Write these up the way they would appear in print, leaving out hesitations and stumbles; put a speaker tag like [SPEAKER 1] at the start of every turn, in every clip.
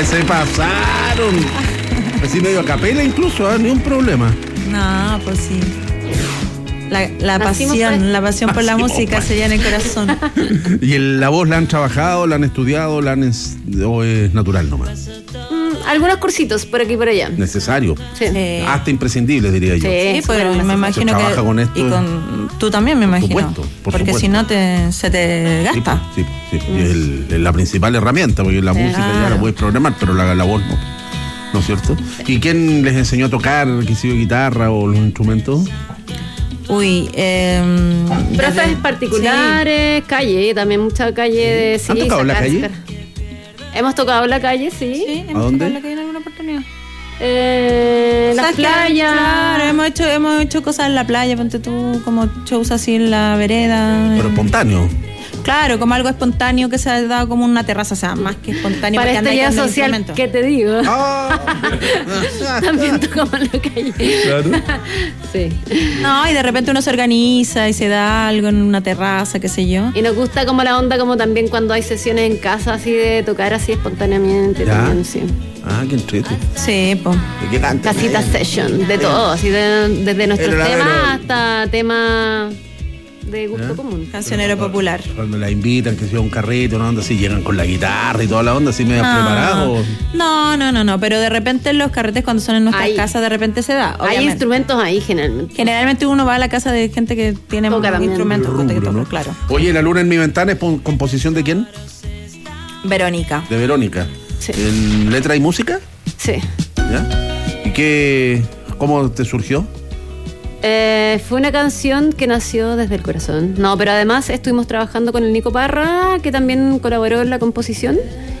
[SPEAKER 1] Se pasaron. Así medio a capela incluso, ni un problema.
[SPEAKER 2] No, pues sí. La pasión por la música se llena el corazón.
[SPEAKER 1] ¿Y la voz la han trabajado, la han estudiado, o es natural nomás?
[SPEAKER 3] Algunos cursitos por aquí y por allá.
[SPEAKER 1] Necesario.
[SPEAKER 3] Sí.
[SPEAKER 1] Hasta imprescindible, diría yo.
[SPEAKER 2] Sí, pero me imagino que
[SPEAKER 1] con esto,
[SPEAKER 2] y tú también, me imagino.
[SPEAKER 1] Por
[SPEAKER 2] porque
[SPEAKER 1] supuesto.
[SPEAKER 2] si no se te gasta.
[SPEAKER 1] Sí. Y es la principal herramienta, porque la música ya la puedes programar, pero la voz no. ¿No es cierto? ¿Y quién les enseñó a tocar, qué sé yo, guitarra o los instrumentos?
[SPEAKER 2] Uy,
[SPEAKER 3] profes particulares, calle, también mucha calle.
[SPEAKER 1] ¿Han tocado en la calle?
[SPEAKER 3] Hemos tocado en la calle, sí.
[SPEAKER 2] Sí,
[SPEAKER 1] ¿A dónde?
[SPEAKER 2] tocado en la calle en alguna oportunidad.
[SPEAKER 3] Las playas.
[SPEAKER 2] Claro, hemos hecho cosas en la playa, ponte tú, como shows así en la vereda.
[SPEAKER 1] Pero espontáneo.
[SPEAKER 2] Claro, como algo espontáneo que se ha dado como una terraza, o sea, más que espontáneo.
[SPEAKER 3] Para esta idea social, ¿qué te digo? También tocamos en la calle.
[SPEAKER 1] Claro.
[SPEAKER 3] Sí.
[SPEAKER 2] No, y de repente uno se organiza y se da algo en una terraza, qué sé yo.
[SPEAKER 3] Y nos gusta como la onda, como también cuando hay sesiones en casa, así de tocar así espontáneamente.
[SPEAKER 1] ¿Ya?
[SPEAKER 3] También, sí.
[SPEAKER 1] Qué entrete.
[SPEAKER 2] Sí, pues.
[SPEAKER 1] ¿Qué canta?
[SPEAKER 3] Casita session, de todo, así desde nuestros temas hasta temas de gusto común.
[SPEAKER 2] Cancionero popular.
[SPEAKER 1] Cuando la invitan, que sea un carrito, una onda así, llegan con la guitarra y toda la onda, así medio preparados.
[SPEAKER 2] No, pero de repente en los carretes cuando son en nuestras casas, de repente se da.
[SPEAKER 3] Hay instrumentos ahí generalmente.
[SPEAKER 2] Generalmente uno va a la casa de gente que tiene instrumentos que toca, claro.
[SPEAKER 1] Oye, La luna en mi ventana es composición ¿de quién?
[SPEAKER 2] Verónica.
[SPEAKER 1] De Verónica.
[SPEAKER 3] Sí.
[SPEAKER 1] ¿En letra y música?
[SPEAKER 3] Sí.
[SPEAKER 1] ¿Ya? ¿Y cómo te surgió?
[SPEAKER 3] Fue una canción que nació desde el corazón. No, pero además estuvimos trabajando con el Nico Parra, que también colaboró en la composición.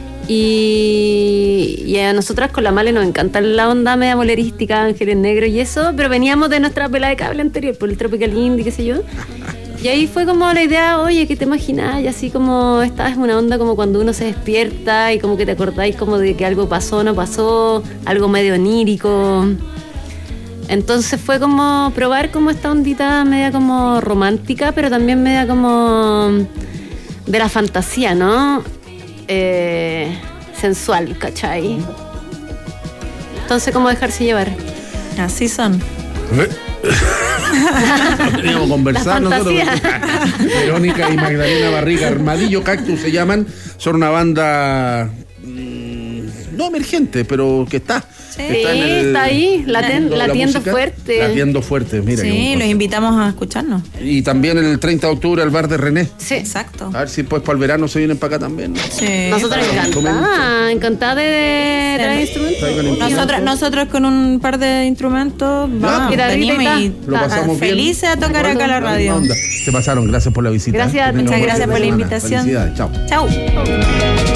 [SPEAKER 3] Y a nosotras con la Male nos encanta la onda media bolerística, Ángeles Negros y eso, pero veníamos de nuestra pelada de cable anterior, por el Tropical Indie, qué sé yo. Y ahí fue como la idea, oye, ¿qué te imaginás? Y así como, esta es una onda como cuando uno se despierta y como que te acordáis como de que algo pasó o no pasó, algo medio onírico. Entonces fue como probar como esta ondita media como romántica, pero también media como de la fantasía, ¿no? Sensual, ¿cachai? Entonces, ¿cómo dejarse llevar?
[SPEAKER 2] Así son.
[SPEAKER 1] Teníamos conversar nosotros. Verónica y Magdalena Barriga, Armadillo Cactus se llaman. Son una banda no emergente, pero que está.
[SPEAKER 3] Sí, está ahí, latiendo fuerte.
[SPEAKER 1] Latiendo fuerte, mira.
[SPEAKER 2] Sí, los invitamos a escucharnos.
[SPEAKER 1] Y también el 30 de octubre al bar de René.
[SPEAKER 3] Sí.
[SPEAKER 2] Exacto.
[SPEAKER 1] A ver si pues para el verano se vienen para acá también, ¿no?
[SPEAKER 2] Sí.
[SPEAKER 3] Nosotros encantadas de traer instrumentos.
[SPEAKER 2] Nosotros con un par de instrumentos venimos y
[SPEAKER 1] lo pasamos
[SPEAKER 2] felices a tocar acá a la radio.
[SPEAKER 1] Se pasaron, gracias por la visita.
[SPEAKER 3] Gracias,
[SPEAKER 2] muchas gracias por la invitación.
[SPEAKER 1] Felicidades, chao.
[SPEAKER 2] Chao.